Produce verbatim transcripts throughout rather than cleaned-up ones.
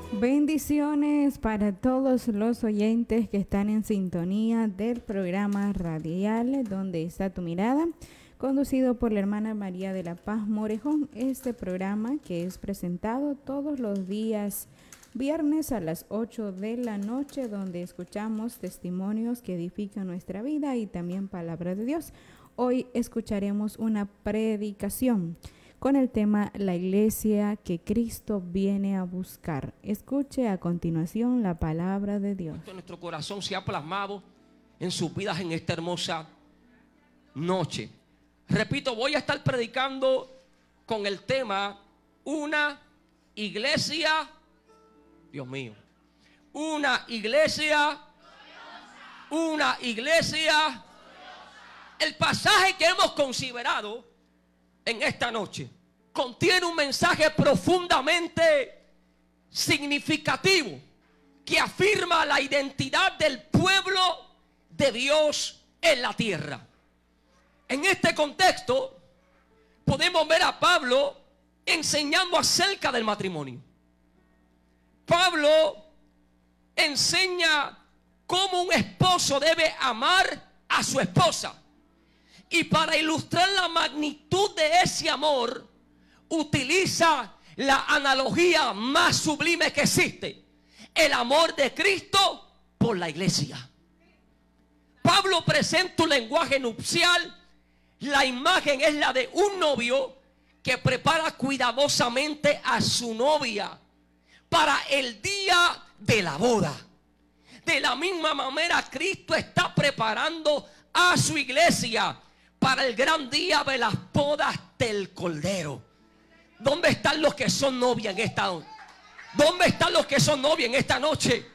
Bendiciones para todos los oyentes que están en sintonía del programa radial Donde está tu mirada, conducido por la hermana María de la Paz Morejón. Este programa que es presentado todos los días viernes a las ocho de la noche, donde escuchamos testimonios que edifican nuestra vida y también palabra de Dios. Hoy escucharemos una predicación con el tema La iglesia que Cristo viene a buscar. Escuche a continuación la palabra de Dios. Nuestro corazón se ha plasmado en sus vidas en esta hermosa noche. Repito, voy a estar predicando con el tema Una iglesia, Dios mío, una iglesia, una iglesia. El pasaje que hemos considerado en esta noche contiene un mensaje profundamente significativo que afirma la identidad del pueblo de Dios en la tierra. En este contexto podemos ver a Pablo enseñando acerca del matrimonio. Pablo enseña cómo un esposo debe amar a su esposa. Y para ilustrar la magnitud de ese amor, utiliza la analogía más sublime que existe: el amor de Cristo por la iglesia. Pablo presenta un lenguaje nupcial. La imagen es la de un novio que prepara cuidadosamente a su novia para el día de la boda. De la misma manera, Cristo está preparando a su iglesia para el gran día de las bodas del Cordero. ¿Dónde están los que son novias en esta noche? ¿Dónde están los que son novias en esta noche?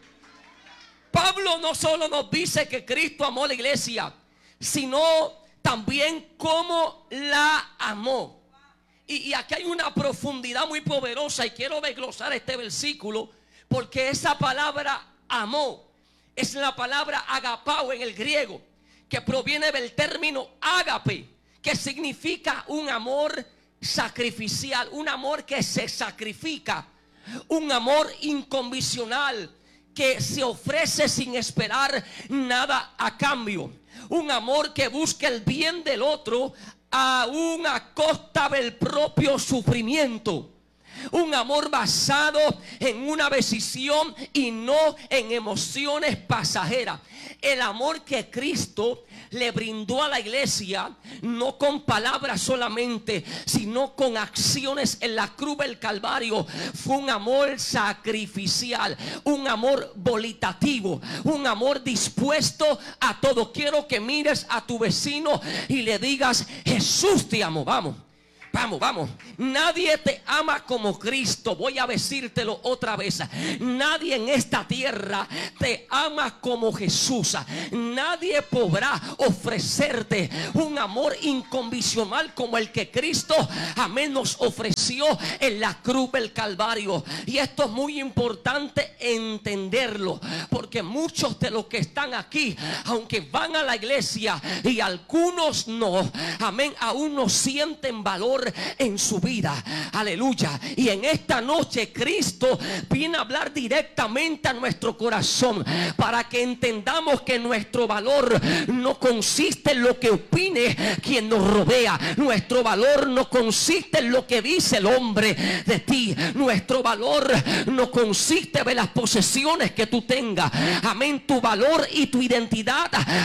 Pablo no solo nos dice que Cristo amó a la iglesia, sino también cómo la amó. Y, y aquí hay una profundidad muy poderosa, y quiero desglosar este versículo, porque esa palabra amó es la palabra agapao en el griego, que proviene del término ágape, que significa un amor sacrificial, un amor que se sacrifica, un amor incondicional que se ofrece sin esperar nada a cambio, un amor que busca el bien del otro aún a costa del propio sufrimiento. Un amor basado en una decisión y no en emociones pasajeras. El amor que Cristo le brindó a la iglesia, no con palabras solamente, sino con acciones en la cruz del Calvario, fue un amor sacrificial, un amor volitativo, un amor dispuesto a todo. Quiero que mires a tu vecino y le digas: Jesús te amó. Vamos. Vamos, vamos. Nadie te ama como Cristo. Voy a decírtelo otra vez. Nadie en esta tierra te ama como Jesús. Nadie podrá ofrecerte un amor incondicional como el que Cristo, amén, nos ofreció en la cruz del Calvario. Y esto es muy importante entenderlo, porque muchos de los que están aquí, aunque van a la iglesia y algunos no, amén, aún no sienten valor en su vida, aleluya. Y en esta noche Cristo viene a hablar directamente a nuestro corazón, para que entendamos que nuestro valor no consiste en lo que opine quien nos rodea. Nuestro valor no consiste en lo que dice el hombre de ti. Nuestro valor no consiste en las posesiones que tú tengas, amén. Tu valor y tu identidad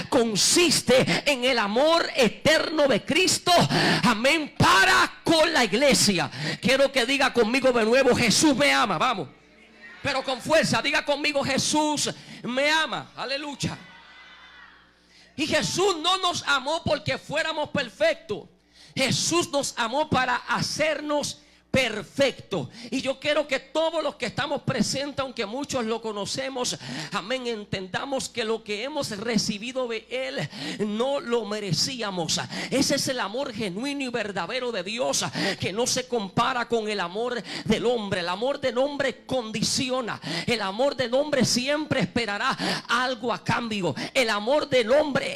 consiste en el amor eterno de Cristo, amén, para con la iglesia. Quiero que diga conmigo de nuevo: Jesús me ama. Vamos, pero con fuerza, diga conmigo: Jesús me ama. Aleluya. Y Jesús no nos amó porque fuéramos perfectos. Jesús nos amó para hacernos perfecto. Y yo quiero que todos los que estamos presentes, aunque muchos lo conocemos, amén, entendamos que lo que hemos recibido de Él no lo merecíamos. Ese es el amor genuino y verdadero de Dios, que no se compara con el amor del hombre. El amor del hombre condiciona. El amor del hombre siempre esperará algo a cambio. El amor del hombre es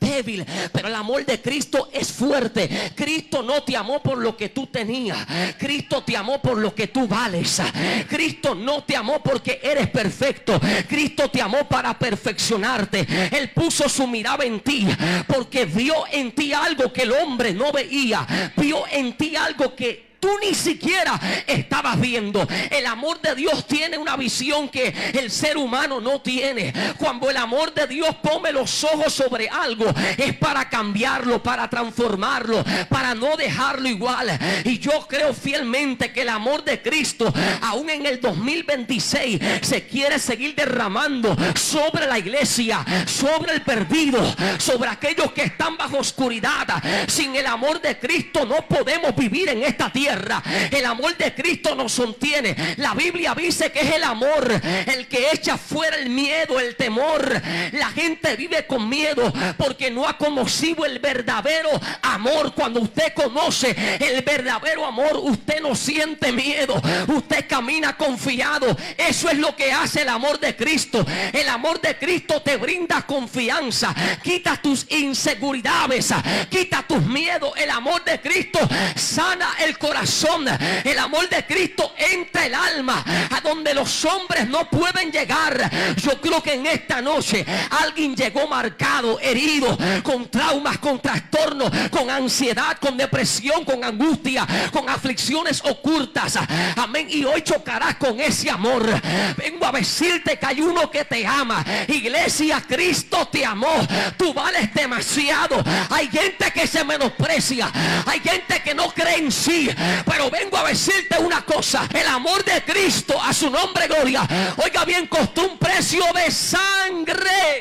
débil, pero el amor de Cristo es fuerte. Cristo no te amó por lo que tú tenías. Cristo te amó por lo que tú vales. Cristo no te amó porque eres perfecto. Cristo te amó para perfeccionarte. Él puso su mirada en ti porque vio en ti algo que el hombre no veía. Vio en ti algo que tú ni siquiera estabas viendo. El amor de Dios tiene una visión que el ser humano no tiene. Cuando el amor de Dios pone los ojos sobre algo, es para cambiarlo, para transformarlo, para no dejarlo igual. Y yo creo fielmente que el amor de Cristo, aún en el dos mil veintiséis, se quiere seguir derramando sobre la iglesia, sobre el perdido, sobre aquellos que están bajo oscuridad. Sin el amor de Cristo no podemos vivir en esta tierra. El amor de Cristo nos sostiene. La Biblia dice que es el amor el que echa fuera el miedo, el temor. La gente vive con miedo porque no ha conocido el verdadero amor. Cuando usted conoce el verdadero amor, usted no siente miedo, usted camina confiado. Eso es lo que hace el amor de Cristo. El amor de Cristo te brinda confianza, quita tus inseguridades, quita tus miedos. El amor de Cristo sana el corazón. El amor de Cristo entra el alma a donde los hombres no pueden llegar. Yo creo que en esta noche alguien llegó marcado, herido, con traumas, con trastornos, con ansiedad, con depresión, con angustia, con aflicciones ocultas. Amén. Y hoy chocarás con ese amor. Vengo a decirte que hay uno que te ama. Iglesia, Cristo te amó. Tú vales demasiado. Hay gente que se menosprecia, hay gente que no cree en sí. Pero vengo a decirte una cosa: el amor de Cristo, a su nombre gloria, oiga bien, costó un precio de sangre.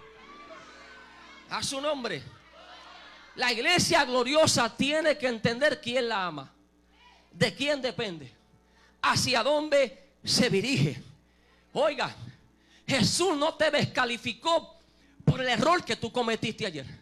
A su nombre. La iglesia gloriosa tiene que entender quién la ama, de quién depende, hacia dónde se dirige. Oiga, Jesús no te descalificó por el error que tú cometiste ayer.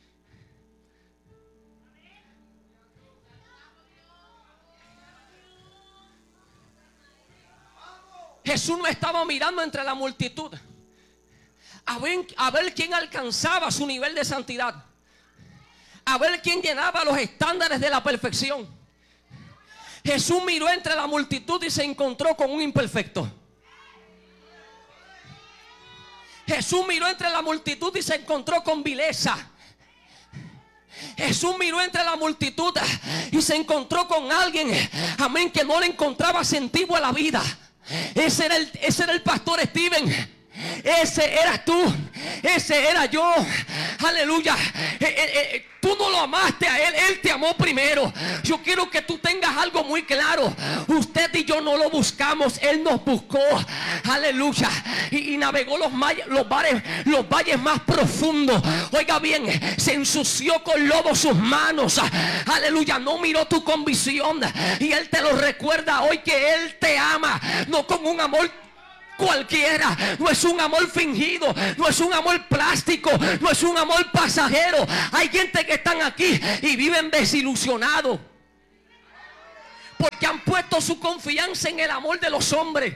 Jesús no estaba mirando entre la multitud a ver, a ver quién alcanzaba su nivel de santidad, a ver quién llenaba los estándares de la perfección. Jesús miró entre la multitud y se encontró con un imperfecto. Jesús miró entre la multitud y se encontró con vileza. Jesús miró entre la multitud y se encontró con alguien, amén, que no le encontraba sentido a la vida. Ese era el, ese era el pastor Steven. Ese eras tú, ese era yo. Aleluya. eh, eh, eh, Tú no lo amaste a él, él te amó primero. Yo quiero que tú tengas algo muy claro. Usted y yo no lo buscamos, él nos buscó. Aleluya. Y, y navegó los, los, bares, los valles más profundos. Oiga bien, se ensució con lodo sus manos. Aleluya. No miró tu convicción. Y él te lo recuerda hoy, que él te ama, no con un amor cualquiera. No es un amor fingido, no es un amor plástico, no es un amor pasajero. Hay gente que están aquí y viven desilusionados porque han puesto su confianza en el amor de los hombres.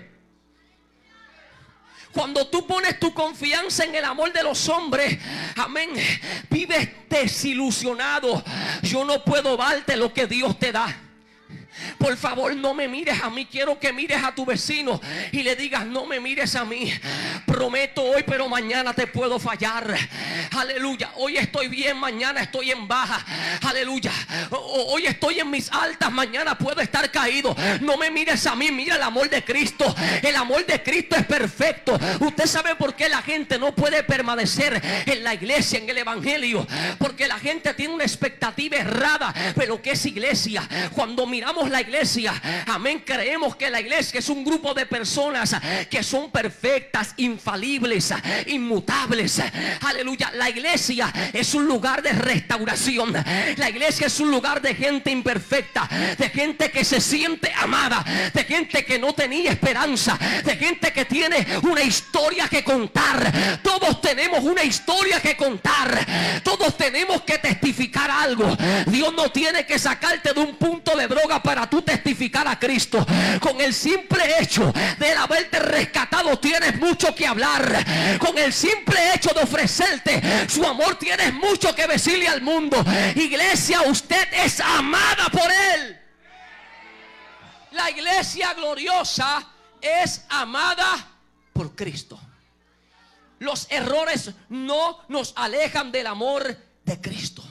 Cuando tú pones tu confianza en el amor de los hombres, amén, vives desilusionado. Yo no puedo darte lo que Dios te da. Por favor, no me mires a mí. Quiero que mires a tu vecino y le digas: no me mires a mí. Prometo hoy, pero mañana te puedo fallar. Aleluya. Hoy estoy bien, mañana estoy en baja. Aleluya. Hoy estoy en mis altas, mañana puedo estar caído. No me mires a mí, mira el amor de Cristo. El amor de Cristo es perfecto. Usted sabe por qué la gente no puede permanecer en la iglesia, en el evangelio. Porque la gente tiene una expectativa errada de lo que es iglesia. Cuando miramos la iglesia, amén, creemos que la iglesia es un grupo de personas que son perfectas, infalibles, inmutables. Aleluya. La iglesia es un lugar de restauración. La iglesia es un lugar de gente imperfecta, de gente que se siente amada, de gente que no tenía esperanza, de gente que tiene una historia que contar. Todos tenemos una historia que contar. Todos tenemos que testificar algo. Dios no tiene que sacarte de un punto de droga para para tú testificar a Cristo. Con el simple hecho de haberte rescatado tienes mucho que hablar. Con el simple hecho de ofrecerte su amor tienes mucho que decirle al mundo. Iglesia, usted es amada por Él. La iglesia gloriosa es amada por Cristo. Los errores no nos alejan del amor de Cristo.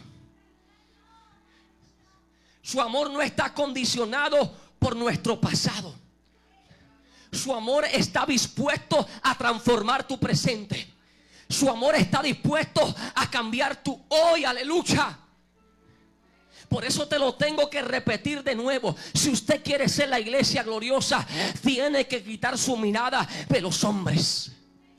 Su amor no está condicionado por nuestro pasado. Su amor está dispuesto a transformar tu presente. Su amor está dispuesto a cambiar tu hoy. Aleluya. Por eso te lo tengo que repetir de nuevo. Si usted quiere ser la iglesia gloriosa, tiene que quitar su mirada de los hombres.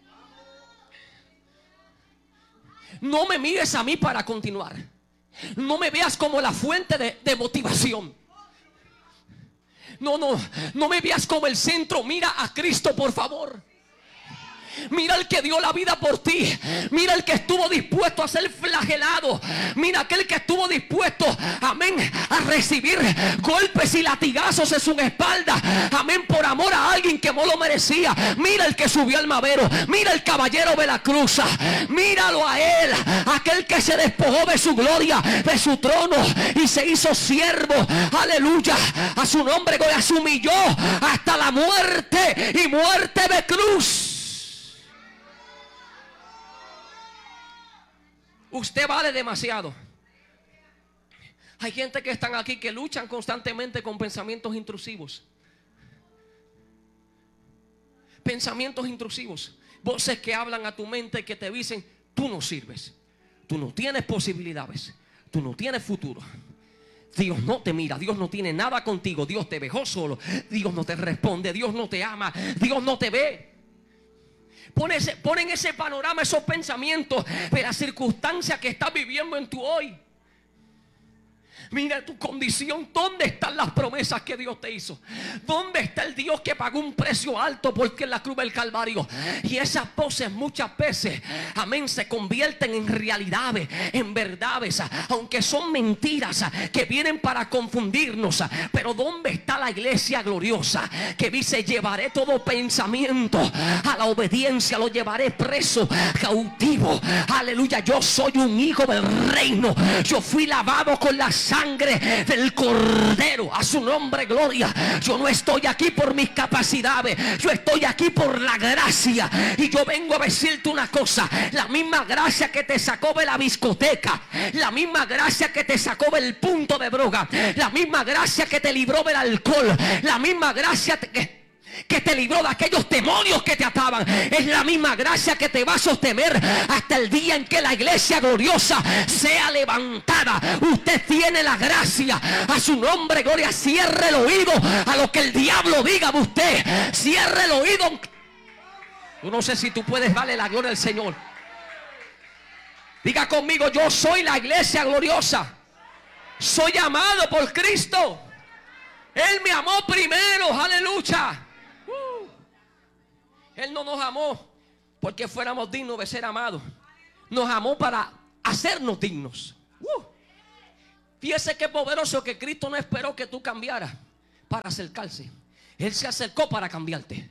No me mires a mí para continuar. No me veas como la fuente de, de motivación. No, no, no me veas como el centro. Mira a Cristo, por favor. Mira el que dio la vida por ti. Mira el que estuvo dispuesto a ser flagelado. Mira aquel que estuvo dispuesto, amén, a recibir golpes y latigazos en su espalda, amén, por amor a alguien que no lo merecía. Mira el que subió al madero. Mira el caballero de la cruz. Míralo a él, aquel que se despojó de su gloria, de su trono, y se hizo siervo, aleluya, a su nombre, y se humilló hasta la muerte, y muerte de cruz. Usted vale demasiado. Hay gente que están aquí que luchan constantemente con pensamientos intrusivos. Pensamientos intrusivos. Voces que hablan a tu mente, que te dicen: tú no sirves, tú no tienes posibilidades, tú no tienes futuro. Dios no te mira, Dios no tiene nada contigo, Dios te dejó solo, Dios no te responde, Dios no te ama, Dios no te ve. Pon, ese, pon en ese panorama esos pensamientos de la circunstancia que estás viviendo en tu hoy. Mira tu condición. ¿Dónde están las promesas que Dios te hizo? ¿Dónde está el Dios que pagó un precio alto porque en la cruz del Calvario? Y esas voces muchas veces, amén, se convierten en realidades, en verdades, aunque son mentiras que vienen para confundirnos. Pero ¿dónde está la iglesia gloriosa que dice: llevaré todo pensamiento a la obediencia, lo llevaré preso, cautivo? Aleluya, yo soy un hijo del reino. Yo fui lavado con la sangre del Cordero. A su nombre, gloria. Yo no estoy aquí por mis capacidades, yo estoy aquí por la gracia. Y yo vengo a decirte una cosa: la misma gracia que te sacó de la discoteca, la misma gracia que te sacó del punto de droga, la misma gracia que te libró del alcohol, la misma gracia que que te libró de aquellos demonios que te ataban, es la misma gracia que te va a sostener hasta el día en que la iglesia gloriosa sea levantada. Usted tiene la gracia. A su nombre, gloria. Cierre el oído a lo que el diablo diga de usted. Cierre el oído. Yo no sé si tú puedes darle la gloria al Señor. Diga conmigo: yo soy la iglesia gloriosa. Soy amado por Cristo. Él me amó primero. Aleluya. Él no nos amó porque fuéramos dignos de ser amados. Nos amó para hacernos dignos. Uh. Fíjese qué poderoso que Cristo no esperó que tú cambiaras para acercarse. Él se acercó para cambiarte.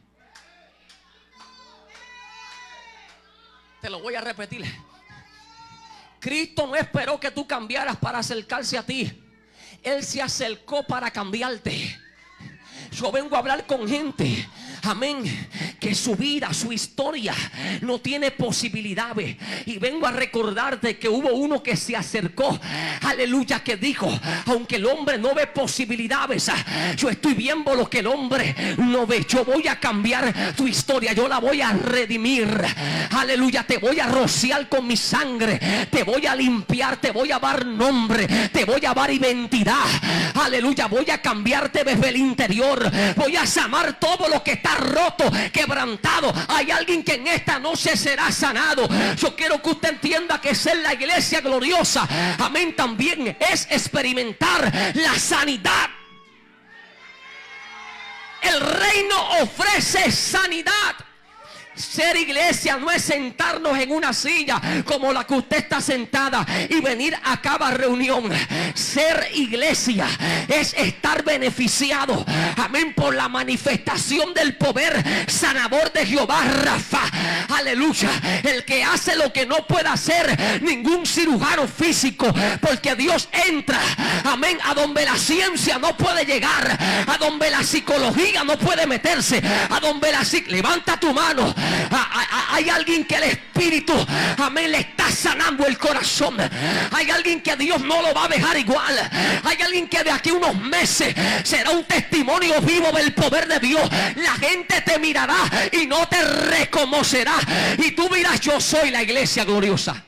Te lo voy a repetir. Cristo no esperó que tú cambiaras para acercarse a ti. Él se acercó para cambiarte. Yo vengo a hablar con gente, amén, que su vida, su historia no tiene posibilidades. Y vengo a recordarte que hubo uno que se acercó, aleluya, que dijo: aunque el hombre no ve posibilidades, yo estoy viendo lo que el hombre no ve. Yo voy a cambiar tu historia, yo la voy a redimir. Aleluya, te voy a rociar con mi sangre, te voy a limpiar, te voy a dar nombre, te voy a dar identidad. Aleluya, voy a cambiarte desde el interior. Voy a sanar todo lo que está roto, quebrantado. Hay alguien que en esta noche será sanado. Yo quiero que usted entienda que ser la iglesia gloriosa, amén, también es experimentar la sanidad. El reino ofrece sanidad. Ser iglesia no es sentarnos en una silla como la que usted está sentada y venir a cada reunión. Ser iglesia es estar beneficiado, amén, por la manifestación del poder sanador de Jehová Rafa. Aleluya. El que hace lo que no puede hacer ningún cirujano físico, porque Dios entra, amén, a donde la ciencia no puede llegar, a donde la psicología no puede meterse, a donde la psic... Levanta tu mano. Hay alguien que el Espíritu, amén, le está sanando el corazón. Hay alguien que Dios no lo va a dejar igual. Hay alguien que de aquí a unos meses será un testimonio vivo del poder de Dios. La gente te mirará y no te reconocerá, y tú dirás: yo soy la iglesia gloriosa.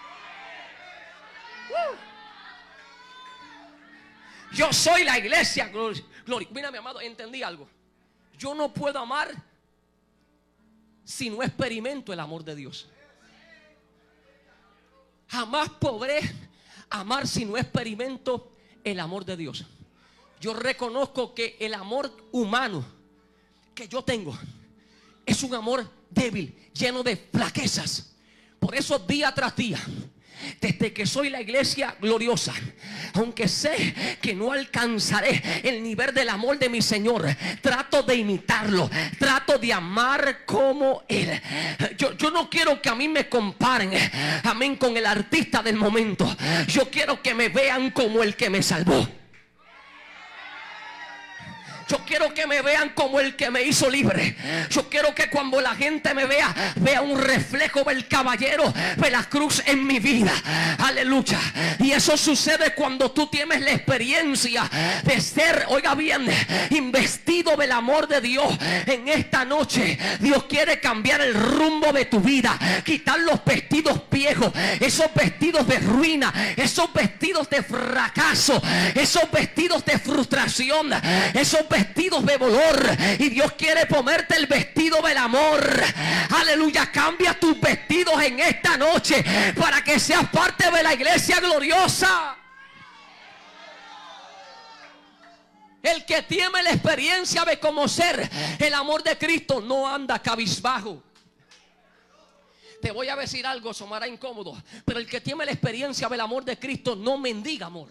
Yo soy la iglesia gloriosa. Mira, mi amado, entendí algo. Yo no puedo amar si no experimento el amor de Dios. Jamás podré amar si no experimento el amor de Dios. Yo reconozco que el amor humano que yo tengo es un amor débil, lleno de flaquezas. Por eso día tras día, desde que soy la iglesia gloriosa, aunque sé que no alcanzaré el nivel del amor de mi Señor, trato de imitarlo, trato de amar como Él. Yo, yo no quiero que a mí me comparen, amén, con el artista del momento. Yo quiero que me vean como el que me salvó. Yo quiero que me vean como el que me hizo libre. Yo quiero que cuando la gente me vea, vea un reflejo del caballero de la cruz en mi vida. Aleluya. Y eso sucede cuando tú tienes la experiencia de ser, oiga bien, investido del amor de Dios. En esta noche Dios quiere cambiar el rumbo de tu vida, quitar los vestidos viejos, esos vestidos de ruina, esos vestidos de fracaso, esos vestidos de frustración, esos vestidos vestidos de dolor, y Dios quiere ponerte el vestido del amor. Aleluya. Cambia tus vestidos en esta noche para que seas parte de la iglesia gloriosa. El que tiene la experiencia de conocer el amor de Cristo no anda cabizbajo. Te voy a decir algo, sonará incómodo, pero el que tiene la experiencia del amor de Cristo no mendiga amor.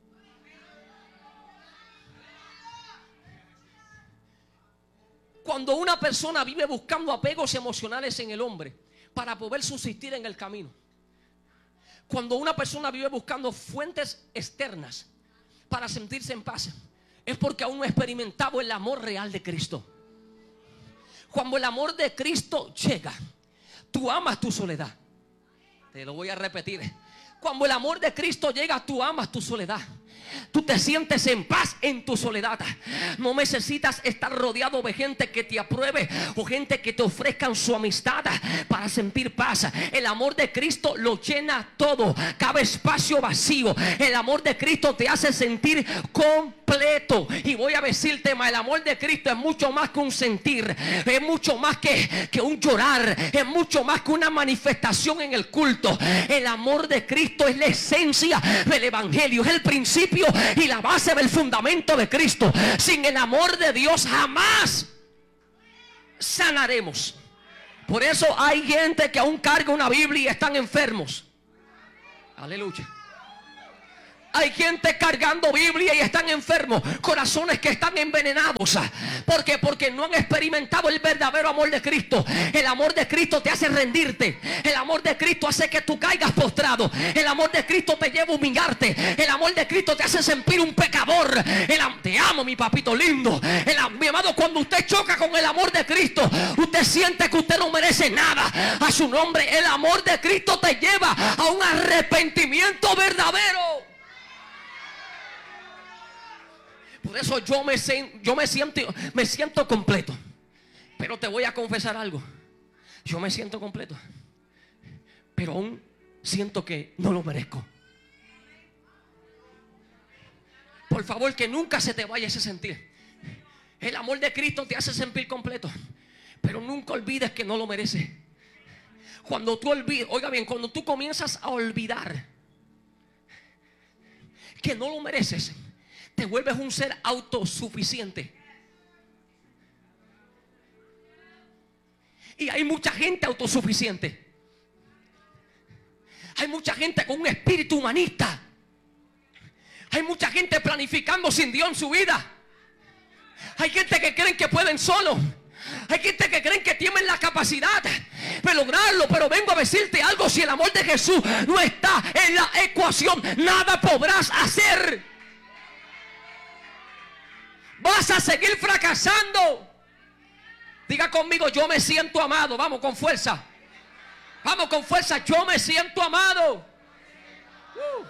Cuando una persona vive buscando apegos emocionales en el hombre para poder subsistir en el camino, cuando una persona vive buscando fuentes externas para sentirse en paz, es porque aún no ha experimentado el amor real de Cristo. Cuando el amor de Cristo llega, tú amas tu soledad. Te lo voy a repetir. Cuando el amor de Cristo llega, tú amas tu soledad. Tú te sientes en paz en tu soledad. No necesitas estar rodeado de gente que te apruebe o gente que te ofrezcan su amistad para sentir paz. El amor de Cristo lo llena todo, cada espacio vacío. El amor de Cristo te hace sentir completo. Y voy a decirte, el amor de Cristo es mucho más que un sentir, es mucho más que, que un llorar, es mucho más que una manifestación en el culto. El amor de Cristo es la esencia del evangelio, es el principio y la base del fundamento de Cristo. Sin el amor de Dios jamás sanaremos. Por eso hay gente que aún carga una Biblia y están enfermos. Aleluya. Hay gente cargando Biblia y están enfermos, corazones que están envenenados. ¿Por qué? Porque no han experimentado el verdadero amor de Cristo. El amor de Cristo te hace rendirte. El amor de Cristo hace que tú caigas postrado. El amor de Cristo te lleva a humillarte. El amor de Cristo te hace sentir un pecador. El am- te amo, mi papito lindo. El am- mi amado, cuando usted choca con el amor de Cristo, usted siente que usted no merece nada a su nombre. El amor de Cristo te lleva a un arrepentimiento verdadero. Por eso yo me, yo me siento me siento completo. Pero te voy a confesar algo. Yo me siento completo, pero aún siento que no lo merezco. Por favor, que nunca se te vaya ese sentir. El amor de Cristo te hace sentir completo, pero nunca olvides que no lo mereces. Cuando tú olvides, oiga bien, cuando tú comienzas a olvidar que no lo mereces, te vuelves un ser autosuficiente. Y hay mucha gente autosuficiente. Hay mucha gente con un espíritu humanista. Hay mucha gente planificando sin Dios en su vida. Hay gente que creen que pueden solo. Hay gente que creen que tienen la capacidad de lograrlo. Pero vengo a decirte algo: si el amor de Jesús no está en la ecuación, nada podrás hacer. Vas a seguir fracasando. Diga conmigo: yo me siento amado. Vamos con fuerza. Vamos con fuerza. Yo me siento amado. Uh.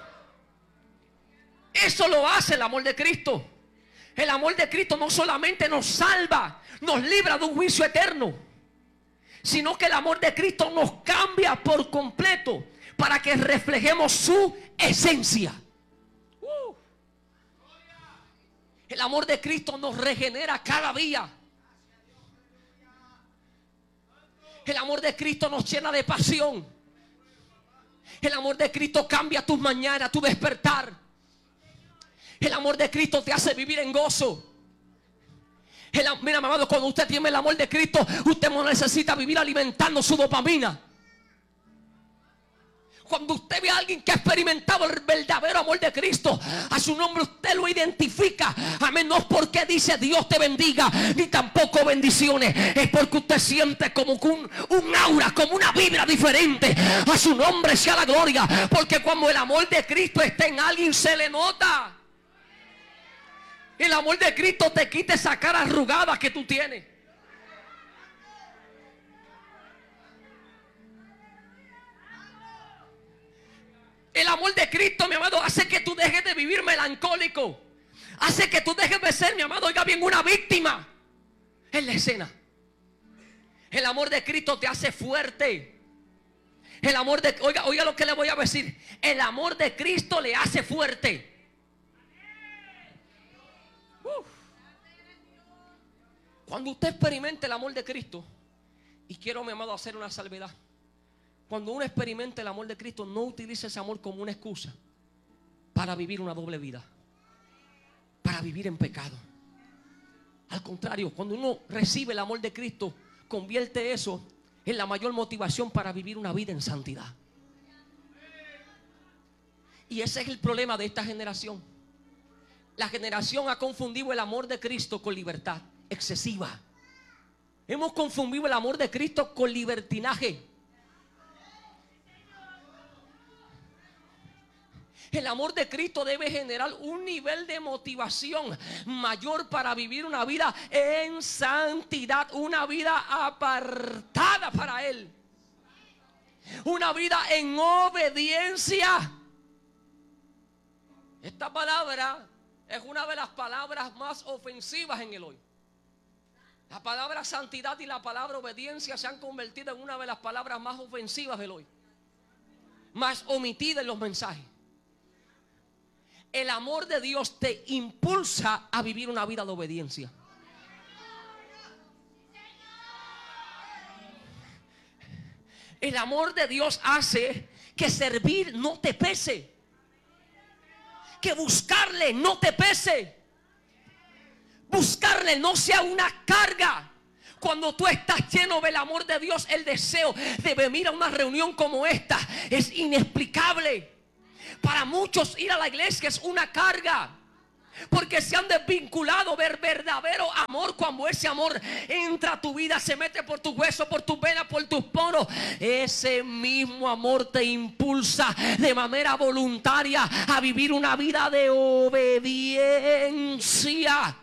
Eso lo hace el amor de Cristo. El amor de Cristo no solamente nos salva, nos libra de un juicio eterno, sino que el amor de Cristo nos cambia por completo para que reflejemos su esencia. Uh. El amor de Cristo nos regenera cada día. El amor de Cristo nos llena de pasión. El amor de Cristo cambia tus mañanas, tu despertar. El amor de Cristo te hace vivir en gozo. El, mira, amado, cuando usted tiene el amor de Cristo, usted no necesita vivir alimentando su dopamina. Cuando usted ve a alguien que ha experimentado el verdadero amor de Cristo, a su nombre usted lo identifica. Amén. No es porque dice Dios te bendiga, ni tampoco bendiciones. Es porque usted siente como un, un aura, como una vibra diferente. A su nombre sea la gloria. Porque cuando el amor de Cristo está en alguien, se le nota. El amor de Cristo te quita esa cara arrugada que tú tienes. El amor de Cristo, mi amado, hace que tú dejes de vivir melancólico. Hace que tú dejes de ser, mi amado, oiga bien, una víctima en la escena. El amor de Cristo te hace fuerte. El amor de, oiga, oiga lo que le voy a decir. El amor de Cristo le hace fuerte. Uf. Cuando usted experimente el amor de Cristo, y quiero, mi amado, hacer una salvedad. Cuando uno experimenta el amor de Cristo, no utilice ese amor como una excusa para vivir una doble vida, para vivir en pecado. Al contrario, cuando uno recibe el amor de Cristo, convierte eso en la mayor motivación para vivir una vida en santidad. Y ese es el problema de esta generación. La generación ha confundido el amor de Cristo con libertad excesiva. Hemos confundido el amor de Cristo con libertinaje. El amor de Cristo debe generar un nivel de motivación mayor para vivir una vida en santidad, una vida apartada para Él, una vida en obediencia. Esta palabra es una de las palabras más ofensivas en el hoy. La palabra santidad y la palabra obediencia se han convertido en una de las palabras más ofensivas del hoy, más omitida en los mensajes. El amor de Dios te impulsa a vivir una vida de obediencia. El amor de Dios hace que servir no te pese, que buscarle no te pese, buscarle no sea una carga. Cuando tú estás lleno del amor de Dios, el deseo de venir a una reunión como esta es inexplicable. Para muchos ir a la iglesia es una carga, porque se han desvinculado del verdadero amor. Cuando ese amor entra a tu vida, se mete por tus huesos, por tus venas, por tus poros, ese mismo amor te impulsa de manera voluntaria a vivir una vida de obediencia.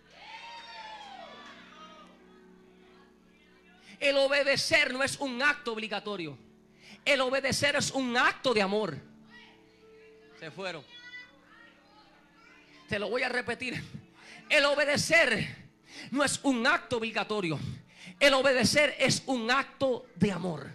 El obedecer no es un acto obligatorio. El obedecer es un acto de amor. Se fueron. Te lo voy a repetir. El obedecer no es un acto obligatorio. El obedecer es un acto de amor.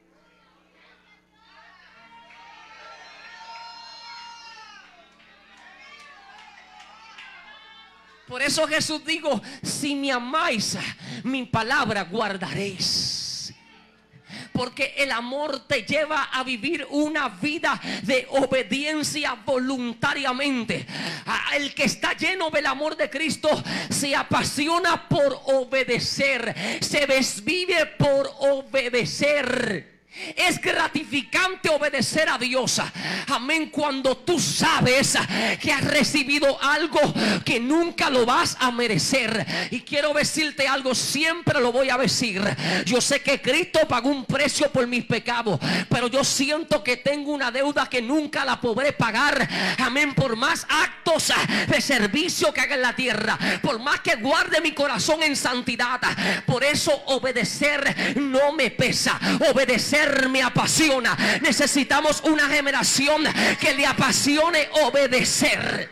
Por eso Jesús dijo: si me amáis, mi palabra guardaréis. Porque el amor te lleva a vivir una vida de obediencia voluntariamente. El que está lleno del amor de Cristo se apasiona por obedecer, se desvive por obedecer. Es gratificante obedecer a Dios. Amén. Cuando tú sabes que has recibido algo que nunca lo vas a merecer. Y quiero decirte algo, siempre lo voy a decir. Yo sé que Cristo pagó un precio por mis pecados, pero yo siento que tengo una deuda que nunca la podré pagar. Amén. Por más actos de servicio que haga en la tierra, por más que guarde mi corazón en santidad, por eso obedecer no me pesa. Obedecer me apasiona. Necesitamos una generación que le apasione obedecer.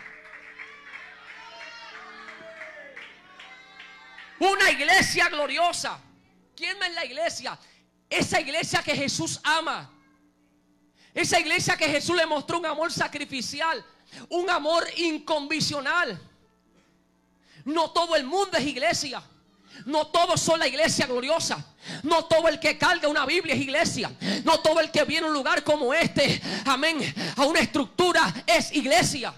Una iglesia gloriosa. ¿Quién es la iglesia? Esa iglesia que Jesús ama. Esa iglesia que Jesús le mostró un amor sacrificial, un amor incondicional. No todo el mundo es iglesia. No todos son la iglesia gloriosa. No todo el que carga una Biblia es iglesia. No todo el que viene a un lugar como este, amén, a una estructura es iglesia.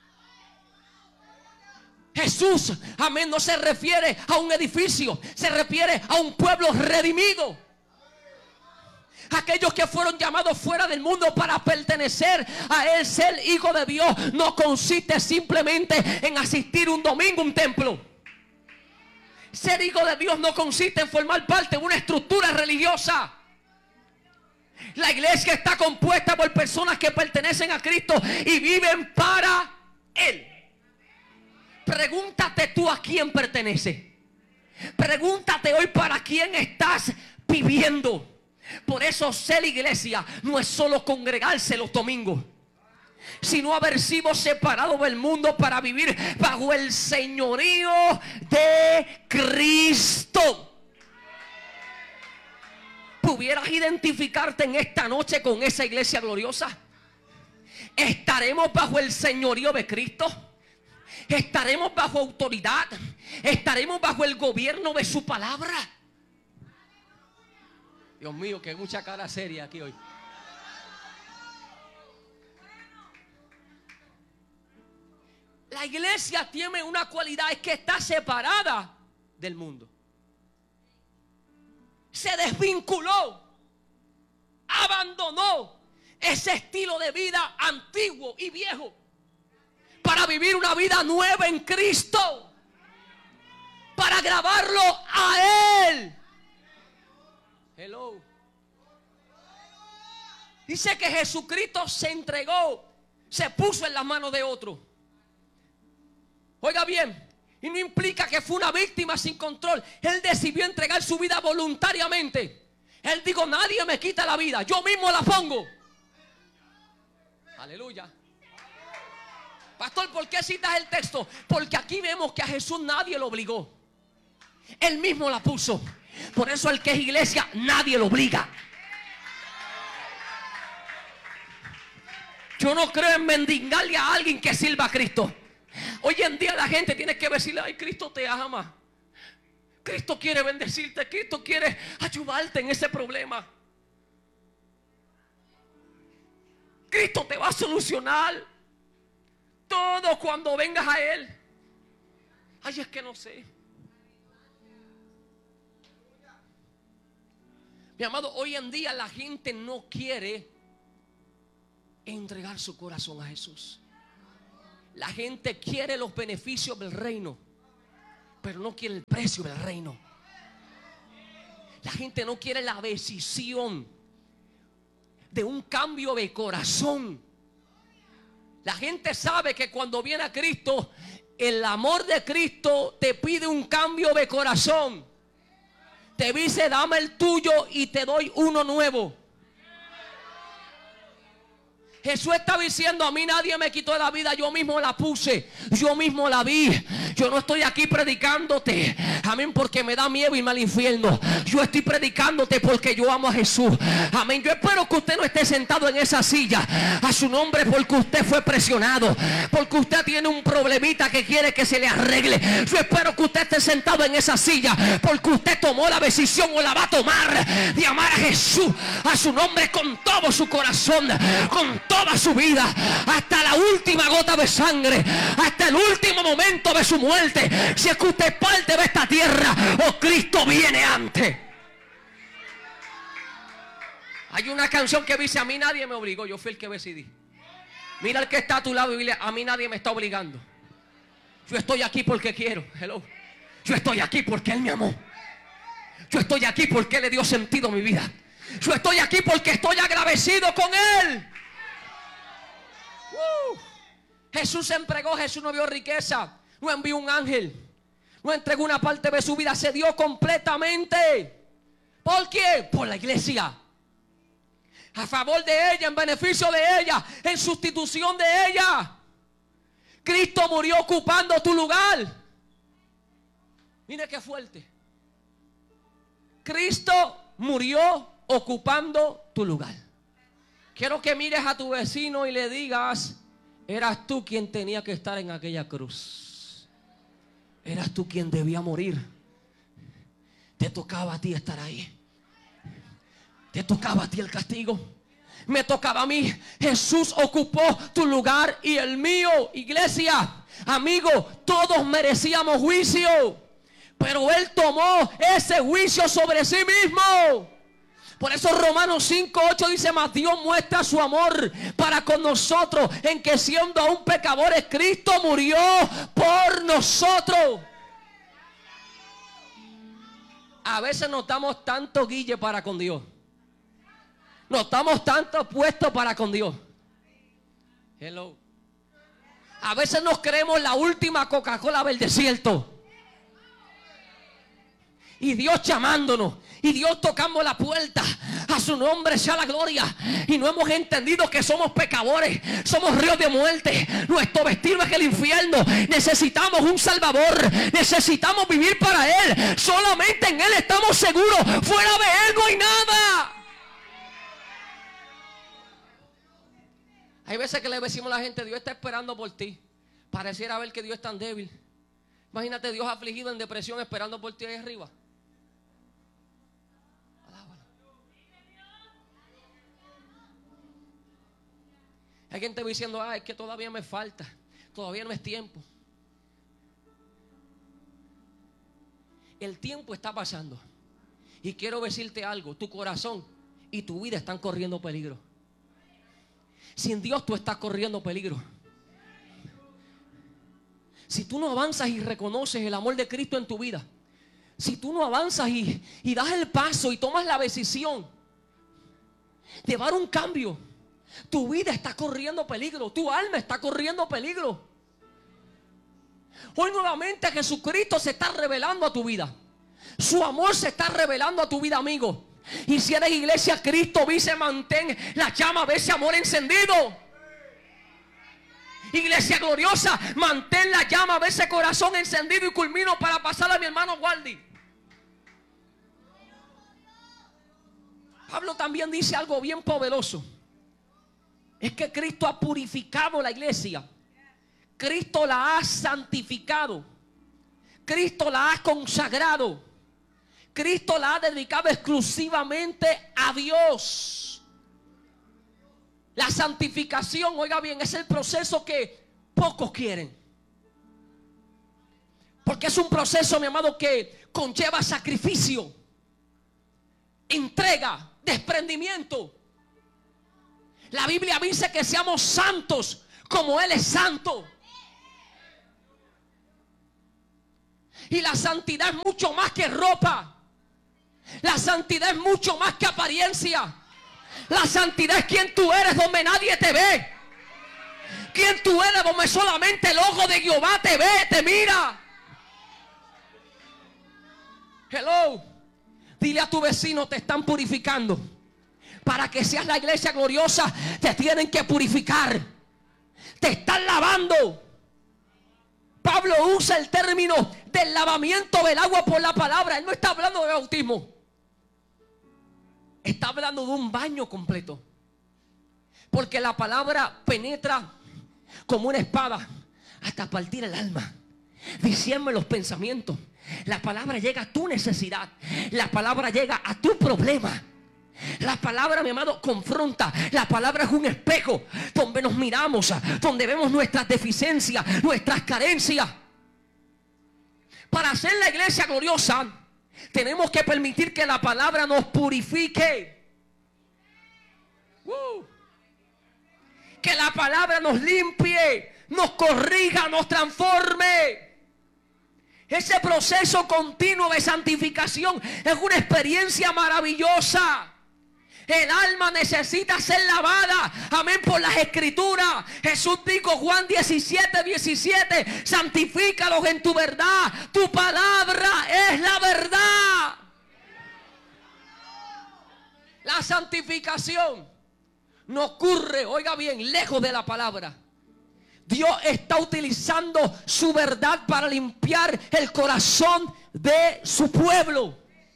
Jesús, amén, no se refiere a un edificio, se refiere a un pueblo redimido. Aquellos que fueron llamados fuera del mundo para pertenecer a Él. Ser hijo de Dios no consiste simplemente en asistir un domingo a un templo. Ser hijo de Dios no consiste en formar parte de una estructura religiosa. La iglesia está compuesta por personas que pertenecen a Cristo y viven para Él. Pregúntate tú a quién perteneces. Pregúntate hoy para quién estás viviendo. Por eso ser iglesia no es solo congregarse los domingos, sino haber sido separado del mundo para vivir bajo el señorío de Cristo. ¿Pudieras identificarte en esta noche con esa iglesia gloriosa? ¿Estaremos bajo el señorío de Cristo? ¿Estaremos bajo autoridad? ¿Estaremos bajo el gobierno de su palabra? Dios mío, que hay mucha cara seria aquí hoy. La iglesia tiene una cualidad, es que está separada del mundo. Se desvinculó, abandonó ese estilo de vida antiguo y viejo para vivir una vida nueva en Cristo, para grabarlo a Él. Hello. Dice que Jesucristo se entregó, se puso en las manos de otro. Oiga bien, y no implica que fue una víctima sin control. Él decidió entregar su vida voluntariamente. Él dijo, nadie me quita la vida, yo mismo la pongo. Aleluya. Pastor, ¿por qué citas el texto? Porque aquí vemos que a Jesús nadie lo obligó. Él mismo la puso. Por eso el que es iglesia, nadie lo obliga. Yo no creo en mendigarle a alguien que sirva a Cristo. Hoy en día la gente tiene que decirle, ay, Cristo te ama. Cristo quiere bendecirte. Cristo quiere ayudarte en ese problema. Cristo te va a solucionar todo cuando vengas a Él. Ay, es que no sé. Mi amado, hoy en día la gente no quiere entregar su corazón a Jesús. La gente quiere los beneficios del reino, pero no quiere el precio del reino. La gente no quiere la decisión de un cambio de corazón. La gente sabe que cuando viene a Cristo, el amor de Cristo te pide un cambio de corazón. Te dice, dame el tuyo y te doy uno nuevo. Jesús está diciendo, a mí nadie me quitó la vida, yo mismo la puse, yo mismo la vi. Yo no estoy aquí predicándote, amén, porque me da miedo irme al infierno. Yo estoy predicándote porque yo amo a Jesús, amén. Yo espero que usted no esté sentado en esa silla a su nombre porque usted fue presionado, porque usted tiene un problemita que quiere que se le arregle. Yo espero que usted esté sentado en esa silla porque usted tomó la decisión o la va a tomar de amar a Jesús, a su nombre, con todo su corazón, con toda su vida, hasta la última gota de sangre, hasta el último momento de su muerte. Si es que usted es parte de esta tierra o Cristo viene antes. Hay una canción que dice, a mí nadie me obligó, yo fui el que decidí. Mira el que está a tu lado y dile, a mí nadie me está obligando. Yo estoy aquí porque quiero. Hello. Yo estoy aquí porque Él me amó. Yo estoy aquí porque Él le dio sentido a mi vida. Yo estoy aquí porque estoy agradecido con Él. Uh, Jesús se entregó, Jesús no vio riqueza, no envió un ángel, no entregó una parte de su vida, se dio completamente. ¿Por qué? Por la iglesia. A favor de ella, en beneficio de ella, en sustitución de ella. Cristo murió ocupando tu lugar. Mire qué fuerte. Cristo murió ocupando tu lugar. Quiero que mires a tu vecino y le digas, eras tú quien tenía que estar en aquella cruz. Eras tú quien debía morir. Te tocaba a ti estar ahí. Te tocaba a ti el castigo. Me tocaba a mí. Jesús ocupó tu lugar y el mío. Iglesia, amigo, todos merecíamos juicio, pero Él tomó ese juicio sobre sí mismo. Por eso Romanos cinco ocho dice, mas Dios muestra su amor para con nosotros, en que siendo aún pecadores, Cristo murió por nosotros. A veces nos damos tanto guille para con Dios. Nos damos tanto puesto para con Dios. Hello. A veces nos creemos la última Coca-Cola del desierto. Y Dios llamándonos, y Dios tocando la puerta. A su nombre sea la gloria. Y no hemos entendido que somos pecadores, somos ríos de muerte. Nuestro destino es el infierno. Necesitamos un Salvador, necesitamos vivir para Él. Solamente en Él estamos seguros. Fuera de Él no hay nada. Hay veces que le decimos a la gente, Dios está esperando por ti. Pareciera ver que Dios es tan débil. Imagínate Dios afligido en depresión esperando por ti ahí arriba. Hay gente diciendo, ah, es que todavía me falta, todavía no es tiempo. El tiempo está pasando. Y quiero decirte algo, tu corazón y tu vida están corriendo peligro. Sin Dios tú estás corriendo peligro. Si tú no avanzas y reconoces el amor de Cristo en tu vida, si tú no avanzas y, y das el paso y tomas la decisión de dar un cambio, tu vida está corriendo peligro, tu alma está corriendo peligro. Hoy nuevamente Jesucristo se está revelando a tu vida. Su amor se está revelando a tu vida, amigo. Y si eres iglesia, Cristo dice, mantén la llama de ese amor encendido. Iglesia gloriosa, mantén la llama de ese corazón encendido. Y culmino para pasar a mi hermano Waldi. Pablo también dice algo bien poderoso. Es que Cristo ha purificado la iglesia. Cristo la ha santificado. Cristo la ha consagrado. Cristo la ha dedicado exclusivamente a Dios. La santificación, oiga bien, es el proceso que pocos quieren. Porque es un proceso, mi amado, que conlleva sacrificio, entrega, desprendimiento. La Biblia dice que seamos santos como Él es santo. Y la santidad es mucho más que ropa. La santidad es mucho más que apariencia. La santidad es quien tú eres donde nadie te ve. Quien tú eres donde solamente el ojo de Jehová te ve, te mira. Hello. Dile a tu vecino, te están purificando. Para que seas la iglesia gloriosa, te tienen que purificar. Te están lavando. Pablo usa el término del lavamiento del agua por la palabra. Él no está hablando de bautismo. Está hablando de un baño completo. Porque la palabra penetra como una espada hasta partir el alma, discierne los pensamientos. La palabra llega a tu necesidad. La palabra llega a tu problema. La palabra, mi amado, confronta. La palabra es un espejo donde nos miramos, donde vemos nuestras deficiencias, nuestras carencias. Para hacer la iglesia gloriosa, tenemos que permitir que la palabra nos purifique. Uh. Que la palabra nos limpie, nos corrija, nos transforme. Ese proceso continuo de santificación es una experiencia maravillosa. El alma necesita ser lavada, amén, por las escrituras. Jesús dijo, Juan diecisiete, diecisiete, santifícalos en tu verdad. Tu palabra es la verdad. La santificación no ocurre, oiga bien, lejos de la palabra. Dios está utilizando su verdad para limpiar el corazón de su pueblo.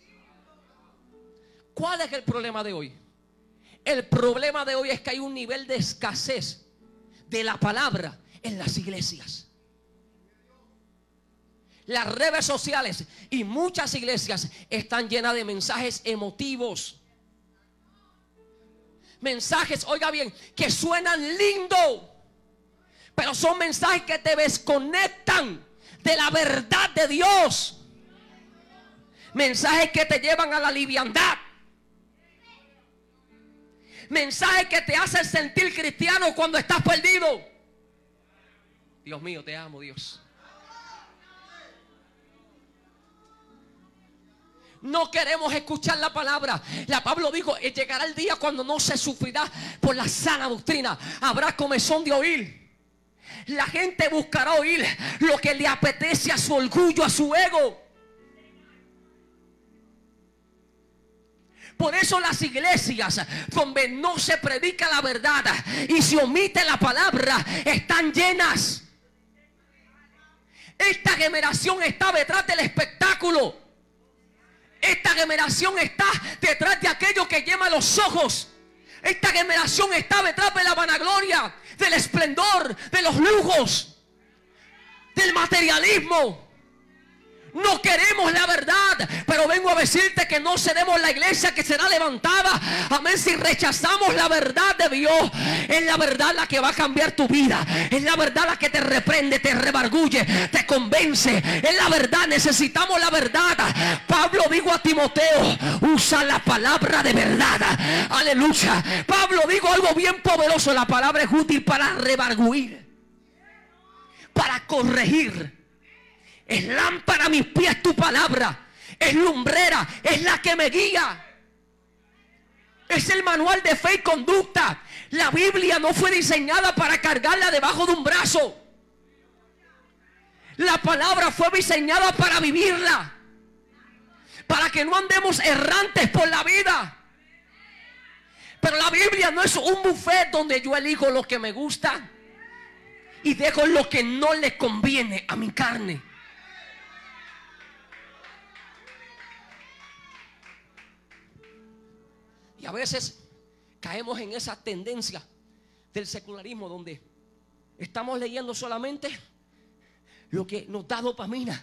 ¿Cuál es el problema de hoy? El problema de hoy es que hay un nivel de escasez de la palabra en las iglesias. Las redes sociales y muchas iglesias están llenas de mensajes emotivos. Mensajes, oiga bien, que suenan lindo, pero son mensajes que te desconectan de la verdad de Dios. Mensajes que te llevan a la liviandad. Mensajes que te hacen sentir cristiano cuando estás perdido. Dios mío, te amo, Dios. No queremos escuchar la palabra. La Pablo dijo, llegará el día cuando no se sufrirá por la sana doctrina. Habrá comezón de oír. La gente buscará oír lo que le apetece a su orgullo, a su ego. Por eso las iglesias donde no se predica la verdad y se omite la palabra están llenas. Esta generación está detrás del espectáculo. Esta generación está detrás de aquello que llama los ojos. Esta generación está detrás de la vanagloria, del esplendor, de los lujos, del materialismo. No queremos la verdad, pero vengo a decirte que no seremos la iglesia que será levantada. Amén. Si rechazamos la verdad de Dios, es la verdad la que va a cambiar tu vida. Es la verdad la que te reprende, te rebargulle, te convence. Es la verdad, necesitamos la verdad. Pablo dijo a Timoteo, usa la palabra de verdad. Aleluya. Pablo dijo algo bien poderoso. La palabra es útil para rebarguir, para corregir. Es lámpara a mis pies tu palabra. Es lumbrera, es la que me guía. Es el manual de fe y conducta. La Biblia no fue diseñada para cargarla debajo de un brazo. La palabra fue diseñada para vivirla, para que no andemos errantes por la vida. Pero la Biblia no es un buffet donde yo elijo lo que me gusta y dejo lo que no le conviene a mi carne. Y a veces caemos en esa tendencia del secularismo donde estamos leyendo solamente lo que nos da dopamina.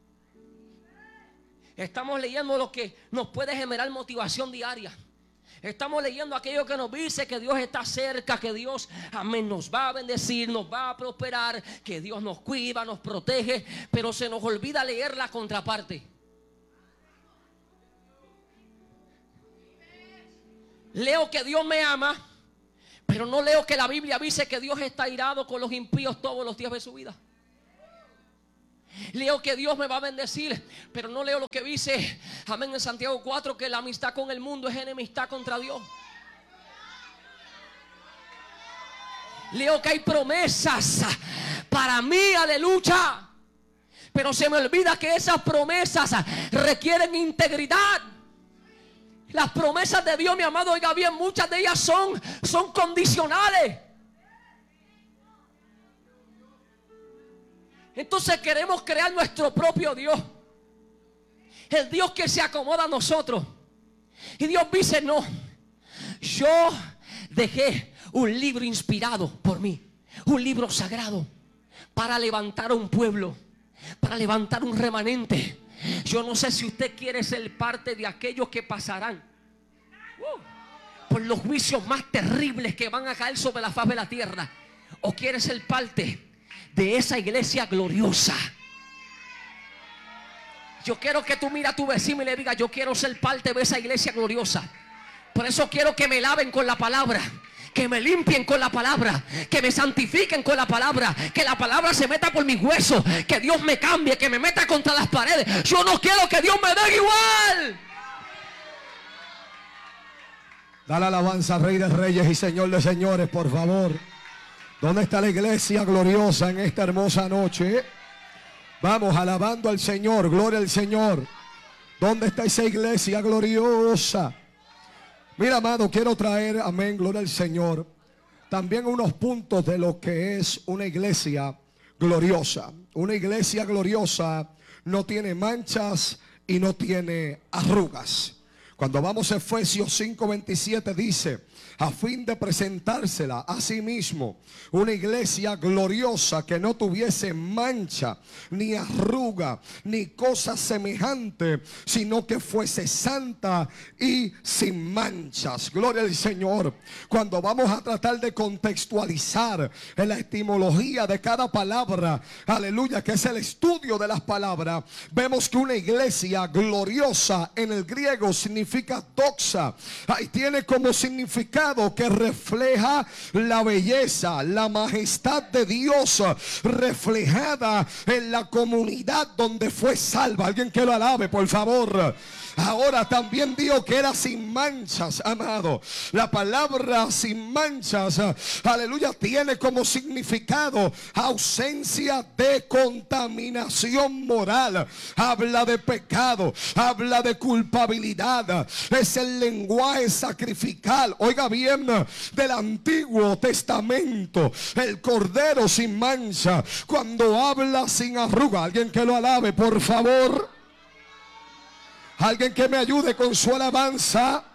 Estamos leyendo lo que nos puede generar motivación diaria. Estamos leyendo aquello que nos dice que Dios está cerca, que Dios, amén, nos va a bendecir, nos va a prosperar, que Dios nos cuida, nos protege, pero se nos olvida leer la contraparte. Leo que Dios me ama, pero no leo que la Biblia dice que Dios está irado con los impíos todos los días de su vida. Leo que Dios me va a bendecir, pero no leo lo que dice, amén, en Santiago cuatro, que la amistad con el mundo es enemistad contra Dios. Leo que hay promesas para mí, aleluya, pero se me olvida que esas promesas requieren integridad. Las promesas de Dios, mi amado, oiga bien, muchas de ellas son, son condicionales. Entonces queremos crear nuestro propio Dios, el Dios que se acomoda a nosotros. Y Dios dice: no, yo dejé un libro inspirado por mí, un libro sagrado, para levantar a un pueblo, para levantar un remanente. Yo no sé si usted quiere ser parte de aquellos que pasarán uh, por los juicios más terribles que van a caer sobre la faz de la tierra, o quiere ser parte de esa iglesia gloriosa. Yo quiero que tú mira a tu vecino y le digas: yo quiero ser parte de esa iglesia gloriosa. Por eso quiero que me laven con la palabra, que me limpien con la palabra, que me santifiquen con la palabra, que la palabra se meta por mis huesos, que Dios me cambie, que me meta contra las paredes. Yo no quiero que Dios me dé igual. Dale alabanza al Rey de Reyes y Señor de Señores, por favor. ¿Dónde está la iglesia gloriosa en esta hermosa noche? Vamos alabando al Señor, gloria al Señor. ¿Dónde está esa iglesia gloriosa? Mira, amado, quiero traer, amén, gloria al Señor, también unos puntos de lo que es una iglesia gloriosa. Una iglesia gloriosa no tiene manchas y no tiene arrugas. Cuando vamos a Efesios cinco veintisiete dice: a fin de presentársela a sí mismo una iglesia gloriosa, que no tuviese mancha, ni arruga, ni cosa semejante, sino que fuese santa y sin manchas. Gloria al Señor. Cuando vamos a tratar de contextualizar en la etimología de cada palabra, aleluya, que es el estudio de las palabras, vemos que una iglesia gloriosa en el griego significa doxa. Ahí tiene como significado que refleja la belleza, la majestad de Dios reflejada en la comunidad donde fue salva. Alguien que lo alabe, por favor. Ahora también dijo que era sin manchas, amado. La palabra sin manchas, aleluya, tiene como significado ausencia de contaminación moral. Habla de pecado, habla de culpabilidad. Es el lenguaje sacrificial, oiga bien, del Antiguo Testamento. El cordero sin mancha, cuando habla sin arruga. Alguien que lo alabe, por favor. Alguien que me ayude con su alabanza.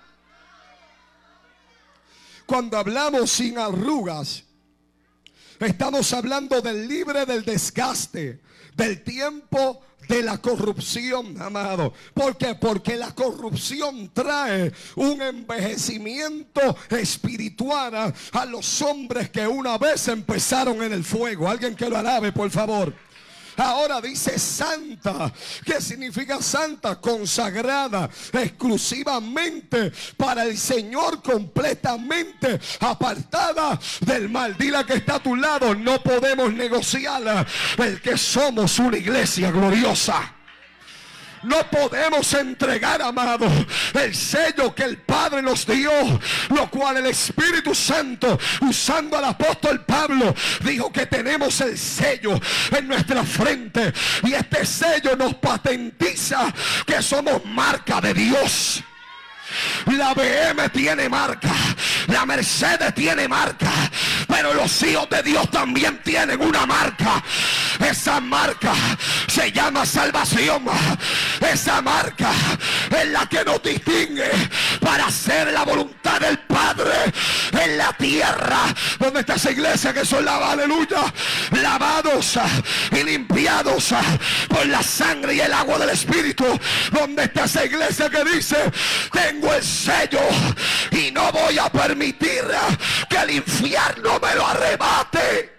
Cuando hablamos sin arrugas, estamos hablando del libre del desgaste, del tiempo de la corrupción, amado. ¿Por qué? Porque la corrupción trae un envejecimiento espiritual a, a los hombres que una vez empezaron en el fuego. Alguien que lo alabe, por favor. Ahora dice santa. ¿Qué significa santa? Consagrada exclusivamente para el Señor, completamente apartada del mal. Dile que está a tu lado: no podemos negociar el que somos una iglesia gloriosa. No podemos entregar, amado, el sello que el Padre nos dio, lo cual el Espíritu Santo, usando al apóstol Pablo, dijo que tenemos el sello en nuestra frente, y este sello nos patentiza que somos marca de Dios. La B M tiene marca, la Mercedes tiene marca, pero los hijos de Dios también tienen una marca. Esa marca se llama salvación. Esa marca es la que nos distingue para hacer la voluntad del Padre en la tierra. ¿Dónde está esa iglesia que son lavados, aleluya, lavados y limpiados por la sangre y el agua del Espíritu? ¿Dónde está esa iglesia que dice: tengo el sello y no voy a permitir que el infierno me lo arrebate?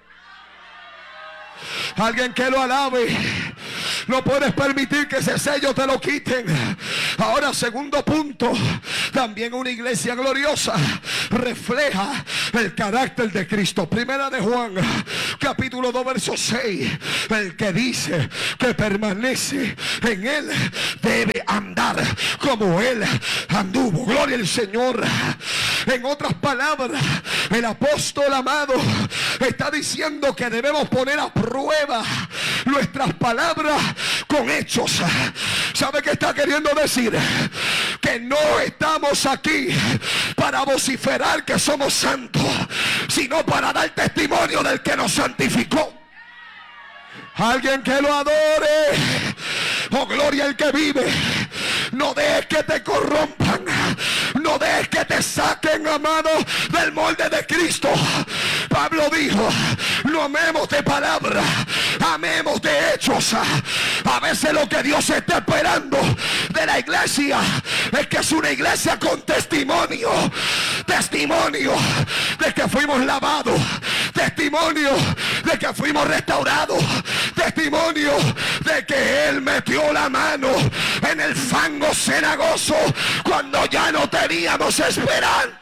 Alguien que lo alabe. No puedes permitir que ese sello te lo quiten. Ahora, segundo punto, también una iglesia gloriosa refleja el carácter de Cristo. Primera de Juan, capítulo dos, verso seis. El que dice que permanece en él debe andar como él anduvo. Gloria al Señor. En otras palabras, el apóstol amado está diciendo que debemos poner a prueba nuestras palabras con hechos. ¿Sabe qué está queriendo decir? Que que no estamos aquí para vociferar que somos santos, sino para dar testimonio del que nos santificó. Alguien que lo adore. Oh, gloria al que vive. No dejes que te corrompan. No dejes que te saquen, amado, del molde de Cristo. Pablo dijo, no amemos de palabra, amemos de hechos. A veces lo que Dios está esperando de la iglesia es que es una iglesia con testimonio. Testimonio de que fuimos lavados. Testimonio de que fuimos restaurados. Testimonio de que Él metió la mano en el fango cenagoso cuando ya no teníamos esperanza.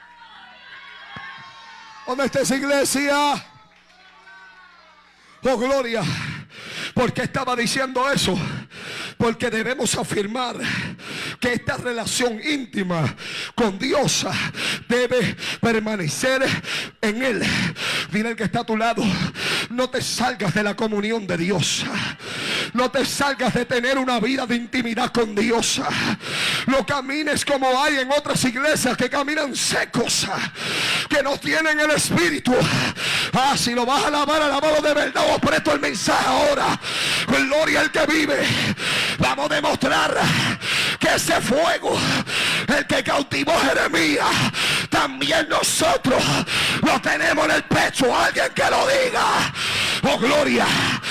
¿Dónde está esa iglesia? Oh, gloria. ¿Por qué estaba diciendo eso? Porque debemos afirmar que esta relación íntima con Dios debe permanecer en Él. Dile al que está a tu lado, no te salgas de la comunión de Dios. No te salgas de tener una vida de intimidad con Dios. No camines como hay en otras iglesias que caminan secos, que no tienen el Espíritu. Ah, si lo vas a alabar, alabalo de verdad. Os presto el mensaje ahora. Gloria al que vive. Vamos a demostrar que ese fuego, el que cautivó a Jeremías, también nosotros lo tenemos en el pecho. Alguien que lo diga. Oh, gloria.